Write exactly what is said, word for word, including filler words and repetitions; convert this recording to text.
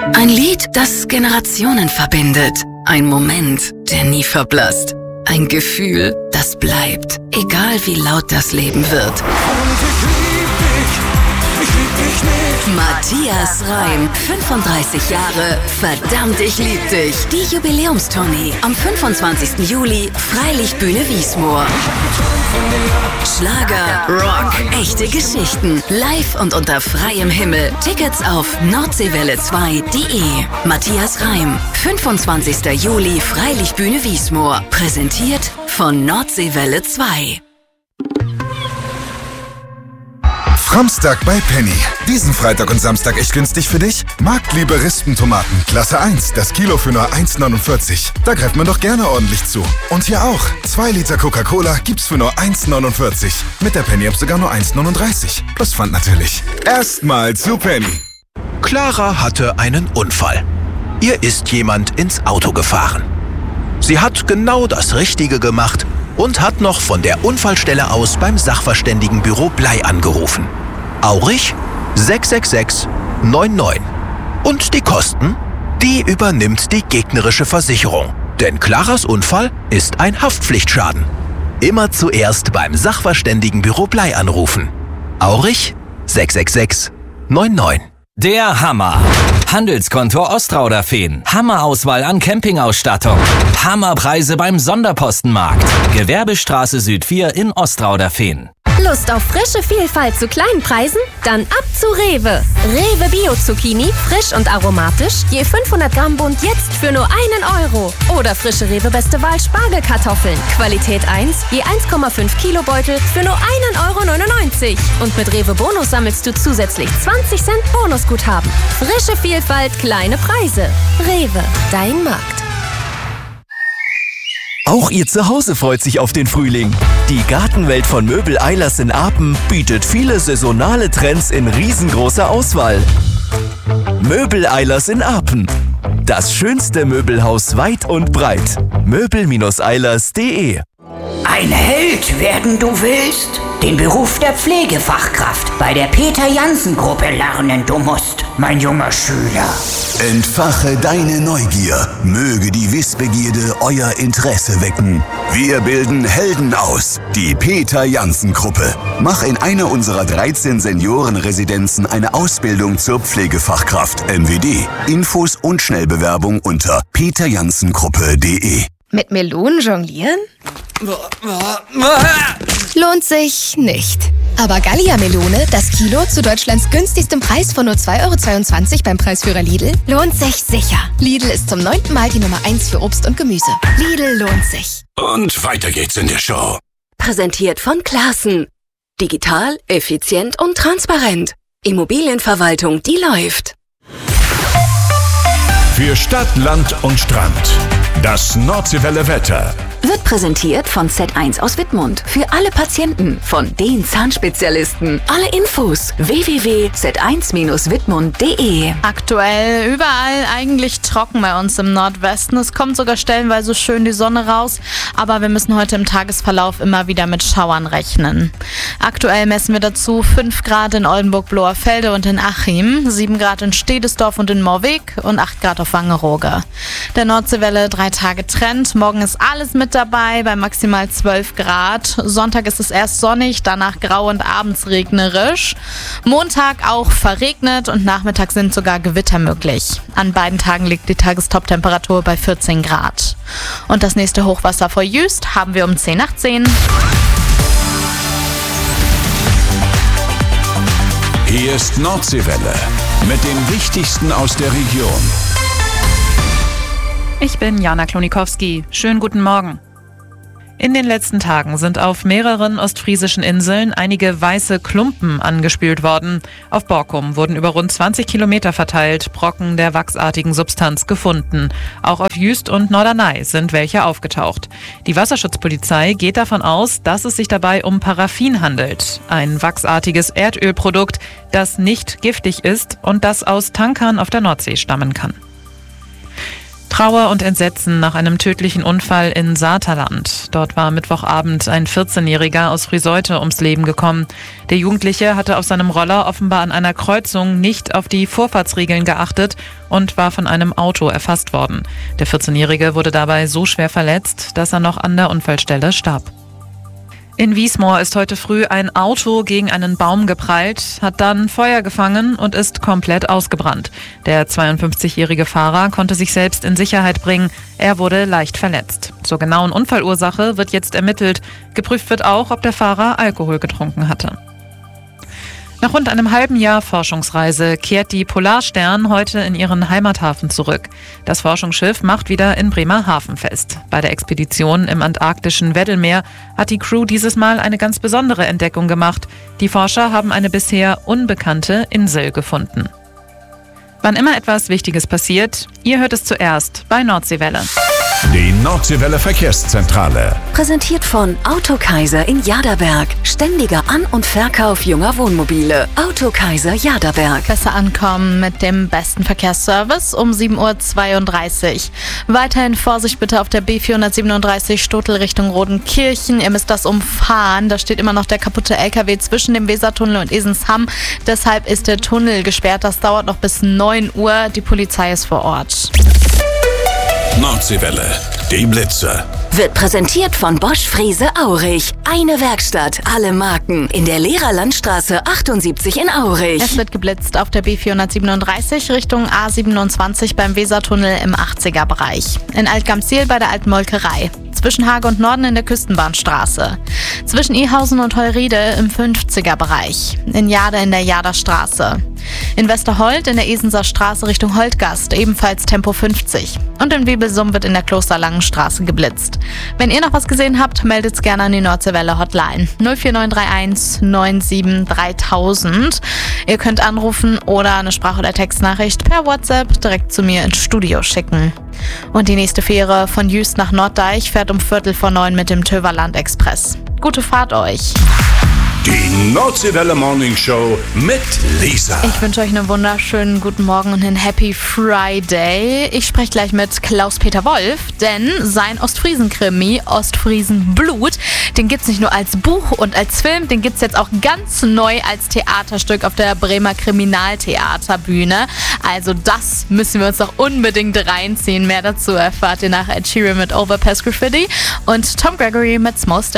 Ein Lied, das Generationen verbindet. Ein Moment, der nie verblasst. Ein Gefühl, das bleibt, egal wie laut das Leben wird. Und ich lieb dich, ich lieb dich nicht. Matthias Reim, fünfunddreißig Jahre, verdammt, ich lieb dich. Die Jubiläumstournee am fünfundzwanzigsten Juli, Freilichtbühne Wiesmoor. Schlager, Rock, echte Geschichten, live und unter freiem Himmel. Tickets auf nordseewelle zwei punkt de. Matthias Reim, fünfundzwanzigsten Juli, Freilichtbühne Wiesmoor. Präsentiert von Nordseewelle zwei. Samstag bei Penny. Diesen Freitag und Samstag echt günstig für dich? Marktliebe Rispentomaten, Klasse eins, das Kilo für nur eins neunundvierzig. Da greift man doch gerne ordentlich zu. Und hier auch. zwei Liter Coca-Cola gibt's für nur eins neunundvierzig. Mit der Penny-App sogar nur eins neununddreißig. Plus Pfand natürlich. Erstmal zu Penny. Clara hatte einen Unfall. Ihr ist jemand ins Auto gefahren. Sie hat genau das Richtige gemacht und hat noch von der Unfallstelle aus beim Sachverständigenbüro Blei angerufen. Aurich sechs sechs sechs neun neun. Und die Kosten? Die übernimmt die gegnerische Versicherung. Denn Claras Unfall ist ein Haftpflichtschaden. Immer zuerst beim Sachverständigenbüro Blei anrufen. Aurich sechs sechs sechs neun neun. Der Hammer. Handelskontor Ostrauderfehn. Hammerauswahl an Campingausstattung. Hammerpreise beim Sonderpostenmarkt. Gewerbestraße Süd vier in Ostrauderfehn. Lust auf frische Vielfalt zu kleinen Preisen? Dann ab zu Rewe. Rewe Bio-Zucchini, frisch und aromatisch, je fünfhundert Gramm Bund jetzt für nur einen Euro. Oder frische Rewe Beste Wahl Spargelkartoffeln. Qualität eins, je eins Komma fünf Kilo Beutel für nur einen Euro neunundneunzig. Und mit Rewe Bonus sammelst du zusätzlich zwanzig Cent Bonusguthaben. Frische Vielfalt, kleine Preise. Rewe, dein Markt. Auch Ihr Zuhause freut sich auf den Frühling. Die Gartenwelt von Möbel Eilers in Apen bietet viele saisonale Trends in riesengroßer Auswahl. Möbel Eilers in Apen. Das schönste Möbelhaus weit und breit. möbel eilers punkt de. Ein Held werden du willst? Den Beruf der Pflegefachkraft bei der Peter-Janssen-Gruppe lernen du musst, mein junger Schüler. Entfache deine Neugier, möge die Wissbegierde euer Interesse wecken. Wir bilden Helden aus, die Peter-Janssen-Gruppe. Mach in einer unserer dreizehn Seniorenresidenzen eine Ausbildung zur Pflegefachkraft M W D. Infos und Schnellbewerbung unter peter janssen gruppe punkt de. Mit Melonen jonglieren? Lohnt sich nicht. Aber Gallia-Melone, das Kilo zu Deutschlands günstigstem Preis von nur zwei Euro zweiundzwanzig beim Preisführer Lidl, lohnt sich sicher. Lidl ist zum neunten Mal die Nummer eins für Obst und Gemüse. Lidl lohnt sich. Und weiter geht's in der Show. Präsentiert von Classen. Digital, effizient und transparent. Immobilienverwaltung, die läuft. Für Stadt, Land und Strand. Das Nordseewelle Wetter. Wird präsentiert von Z eins aus Wittmund. Für alle Patienten von den Zahnspezialisten. Alle Infos w w w punkt z eins Bindestrich wittmund punkt de. Aktuell überall eigentlich trocken bei uns im Nordwesten. Es kommt sogar stellenweise schön die Sonne raus. Aber wir müssen heute im Tagesverlauf immer wieder mit Schauern rechnen. Aktuell messen wir dazu fünf Grad in Oldenburg-Bloerfelde und in Achim, sieben Grad in Stedesdorf und in Moorweg und acht Grad auf Wangerooge. Der Nordseewelle drei Tage Trend. Morgen ist alles mit dabei bei maximal zwölf Grad. Sonntag ist es erst sonnig, danach grau und abends regnerisch. Montag auch verregnet und nachmittags sind sogar Gewitter möglich. An beiden Tagen liegt die Tagestoptemperatur bei vierzehn Grad. Und das nächste Hochwasser vor Jüst haben wir um zehn nach zehn. Hier ist Nordseewelle mit dem Wichtigsten aus der Region. Ich bin Jana Klonikowski. Schönen guten Morgen. In den letzten Tagen sind auf mehreren ostfriesischen Inseln einige weiße Klumpen angespült worden. Auf Borkum wurden über rund zwanzig Kilometer verteilt Brocken der wachsartigen Substanz gefunden. Auch auf Jüst und Norderney sind welche aufgetaucht. Die Wasserschutzpolizei geht davon aus, dass es sich dabei um Paraffin handelt. Ein wachsartiges Erdölprodukt, das nicht giftig ist und das aus Tankern auf der Nordsee stammen kann. Trauer und Entsetzen nach einem tödlichen Unfall in Saterland. Dort war Mittwochabend ein vierzehnjähriger aus Friseute ums Leben gekommen. Der Jugendliche hatte auf seinem Roller offenbar an einer Kreuzung nicht auf die Vorfahrtsregeln geachtet und war von einem Auto erfasst worden. Der vierzehnjährige wurde dabei so schwer verletzt, dass er noch an der Unfallstelle starb. In Wiesmoor ist heute früh ein Auto gegen einen Baum geprallt, hat dann Feuer gefangen und ist komplett ausgebrannt. Der zweiundfünfzigjährige Fahrer konnte sich selbst in Sicherheit bringen. Er wurde leicht verletzt. Zur genauen Unfallursache wird jetzt ermittelt. Geprüft wird auch, ob der Fahrer Alkohol getrunken hatte. Nach rund einem halben Jahr Forschungsreise kehrt die Polarstern heute in ihren Heimathafen zurück. Das Forschungsschiff macht wieder in Bremerhaven fest. Bei der Expedition im antarktischen Weddellmeer hat die Crew dieses Mal eine ganz besondere Entdeckung gemacht. Die Forscher haben eine bisher unbekannte Insel gefunden. Wann immer etwas Wichtiges passiert, ihr hört es zuerst bei Nordseewelle. Die Nordseewelle Verkehrszentrale. Präsentiert von Autokaiser in Jaderberg. Ständiger An- und Verkauf junger Wohnmobile. Autokaiser Jaderberg. Besser ankommen mit dem besten Verkehrsservice um sieben Uhr zweiunddreißig. Weiterhin Vorsicht bitte auf der B vierhundertsiebenunddreißig Stotel Richtung Rodenkirchen. Ihr müsst das umfahren. Da steht immer noch der kaputte L K W zwischen dem Wesertunnel und Esensham. Deshalb ist der Tunnel gesperrt. Das dauert noch bis neun Uhr. Die Polizei ist vor Ort. Nordseewelle, die Blitze. Wird präsentiert von Bosch Frese Aurich. Eine Werkstatt, alle Marken. In der Lehrerlandstraße achtundsiebzig in Aurich. Es wird geblitzt auf der B vierhundertsiebenunddreißig Richtung A siebenundzwanzig beim Wesertunnel im achtziger Bereich. In Altgamseel bei der Alten Molkerei. Zwischen Hage und Norden in der Küstenbahnstraße. Zwischen Ehausen und Heuriede im fünfziger Bereich. In Jade in der Jaderstraße. In Westerholt in der Esenser Straße Richtung Holtgast ebenfalls Tempo fünfzig. Und in Webelsum wird in der Klosterlangenstraße geblitzt. Wenn ihr noch was gesehen habt, meldet's gerne an die Nordseewelle Hotline null vier neun drei eins neun sieben dreitausend. Ihr könnt anrufen oder eine Sprach- oder Textnachricht per WhatsApp direkt zu mir ins Studio schicken. Und die nächste Fähre von Jüst nach Norddeich fährt um Viertel vor neun mit dem Töverland Express. Gute Fahrt euch! Die Nordseewelle Morning Show mit Lisa. Ich wünsche euch einen wunderschönen guten Morgen und einen Happy Friday. Ich spreche gleich mit Klaus-Peter Wolf, denn sein Ostfriesen-Krimi Ostfriesen-Blut, den gibt's nicht nur als Buch und als Film, den gibt's jetzt auch ganz neu als Theaterstück auf der Bremer Kriminaltheaterbühne. Also das müssen wir uns doch unbedingt reinziehen. Mehr dazu erfahrt ihr nach Ed Sheeran mit Overpass Graffiti und Tom Gregory mit Small Step.